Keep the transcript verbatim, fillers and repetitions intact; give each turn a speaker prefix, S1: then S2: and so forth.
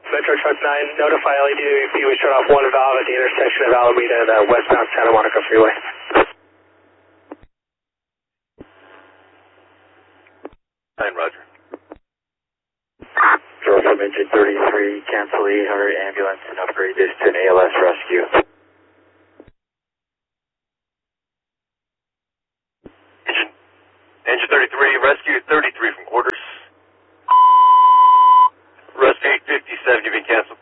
S1: Metro Truck nine, notify L A D if you would shut off one valve at the intersection of Alameda and the westbound Santa Monica Freeway.
S2: nine, roger.
S3: Control from engine thirty-three, cancel the eight hundred ambulance and upgrade this to an A L S rescue.
S2: Engine, engine thirty-three, rescue thirty-three from quarters. Rescue eight fifty-seven, you've been canceled.